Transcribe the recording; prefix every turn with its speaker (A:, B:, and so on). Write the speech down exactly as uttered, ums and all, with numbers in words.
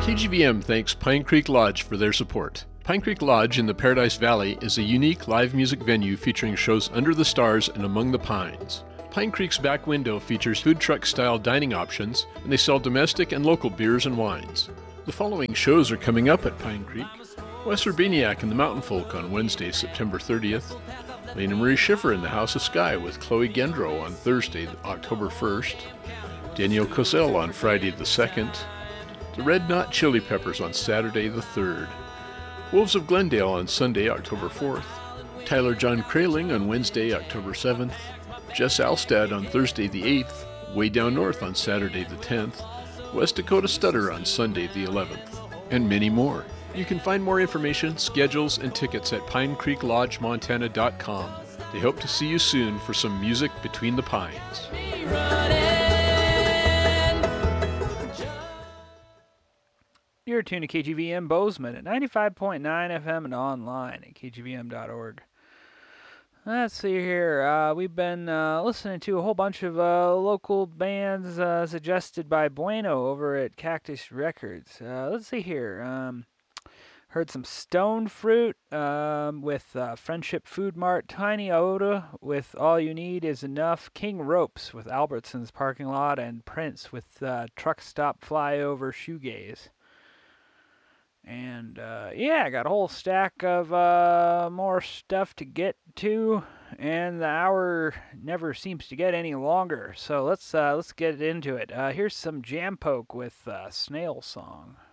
A: K G V M thanks Pine Creek Lodge for their support. Pine Creek Lodge in the Paradise Valley is a unique live music venue featuring shows under the stars and among the pines. Pine Creek's back window features food truck-style dining options, and they sell domestic and local beers and wines. The following shows are coming up at Pine Creek. Wes Urbaniak and the Mountain Folk on Wednesday, September thirtieth. Lena Marie Schiffer in the House of Sky with Chloe Gendro on Thursday, October first. Danielle Cosell on Friday the second. The Red Knot Chili Peppers on Saturday the third. Wolves of Glendale on Sunday, October fourth. Tyler John Kraling on Wednesday, October seventh. Jess Alstad on Thursday the eighth. Way Down North on Saturday the tenth. West Dakota Stutter on Sunday the eleventh. And many more. You can find more information, schedules, and tickets at pine creek lodge montana dot com. They hope to see you soon for some music between the pines.
B: You're tuned to K G V M Bozeman at ninety-five point nine F M and online at k g v m dot org. Let's see here. Uh, we've been uh, listening to a whole bunch of uh, local bands uh, suggested by Bueno over at Cactus Records. Uh, let's see here. Um, heard some Stone Fruit um, with uh, Friendship Food Mart, Tiny Oda with All You Need Is Enough, King Ropes with Albertson's Parking Lot, and Prince with uh, Truck Stop Flyover Shoegaze. And, uh, yeah, I got a whole stack of uh, more stuff to get to, and the hour never seems to get any longer. So let's uh, let's get into it. Uh, here's some Jam Poke with uh, Snail Song.